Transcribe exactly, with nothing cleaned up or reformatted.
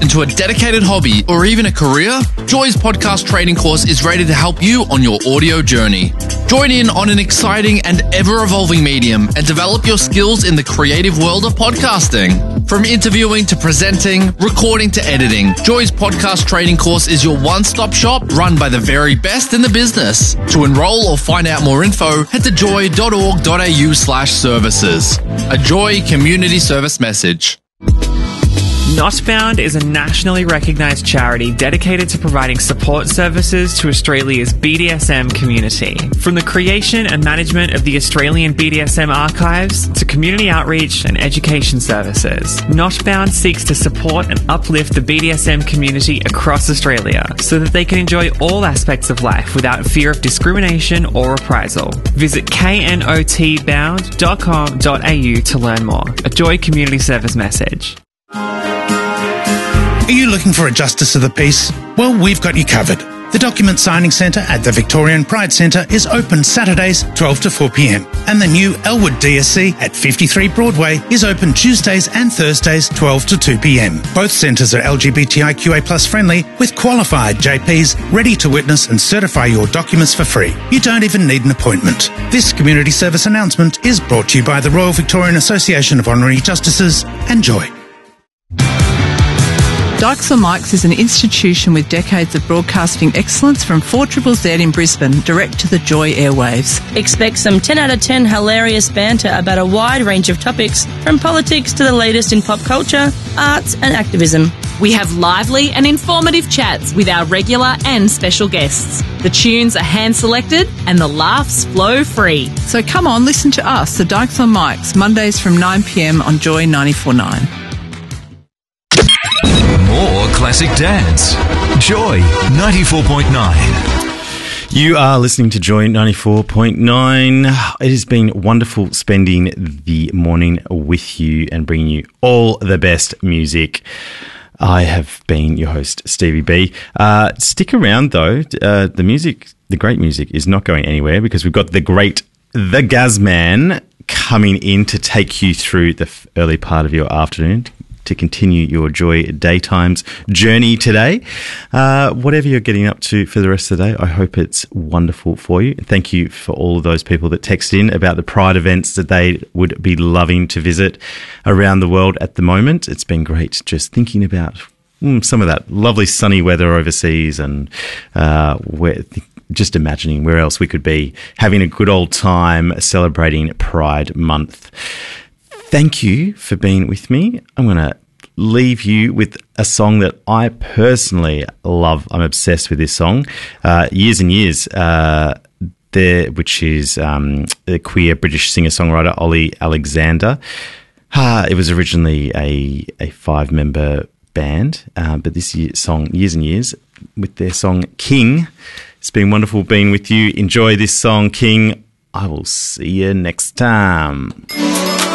into a dedicated hobby or even a career? Joy's podcast training course is ready to help you on your audio journey. Join in on an exciting and ever-evolving medium and develop your skills in the creative world of podcasting. From interviewing to presenting, recording to editing, Joy's podcast training course is your one-stop shop run by the very best in the business. To enroll or find out more info, head to joy.org.au slash services. A Joy community service message. Notbound is a nationally recognised charity dedicated to providing support services to Australia's B D S M community. From the creation and management of the Australian B D S M archives to community outreach and education services, Notbound seeks to support and uplift the B D S M community across Australia so that they can enjoy all aspects of life without fear of discrimination or reprisal. Visit k n o t bound dot com dot a u to learn more. A Joy community service message. Are you looking for a Justice of the Peace? Well, we've got you covered. The Document Signing Centre at the Victorian Pride Centre is open Saturdays twelve to four p m and the new Elwood D S C at fifty-three Broadway is open Tuesdays and Thursdays twelve to two p m. Both centres are L G B T I Q A plus friendly with qualified J Ps ready to witness and certify your documents for free. You don't even need an appointment. This community service announcement is brought to you by the Royal Victorian Association of Honorary Justices and Joy. Dykes on Mics is an institution with decades of broadcasting excellence from four Z Z in Brisbane, direct to the Joy airwaves. Expect some ten out of ten hilarious banter about a wide range of topics, from politics to the latest in pop culture, arts and activism. We have lively and informative chats with our regular and special guests. The tunes are hand-selected and the laughs flow free. So come on, listen to us, the Dykes on Mics, Mondays from nine p m on Joy ninety-four point nine. More classic dance. Joy ninety-four point nine. You are listening to Joy ninety-four point nine. It has been wonderful spending the morning with you and bringing you all the best music. I have been your host, Stevie B. Uh, stick around, though. Uh, the music, the great music, is not going anywhere because we've got the great The Gazman coming in to take you through the f- early part of your afternoon, to continue your Joy Daytime's journey today. Uh, whatever you're getting up to for the rest of the day, I hope it's wonderful for you. Thank you for all of those people that text in about the Pride events that they would be loving to visit around the world at the moment. It's been great just thinking about mm, some of that lovely sunny weather overseas and uh, where... just imagining where else we could be having a good old time celebrating Pride Month. Thank you for being with me. I'm going to leave you with a song that I personally love. I'm obsessed with this song. Uh, years and years, uh, there, which is um, the queer British singer-songwriter Ollie Alexander. Uh, it was originally a, a five-member band, uh, but this year, song, Years and Years, with their song King. It's been wonderful being with you. Enjoy this song, King. I will see you next time.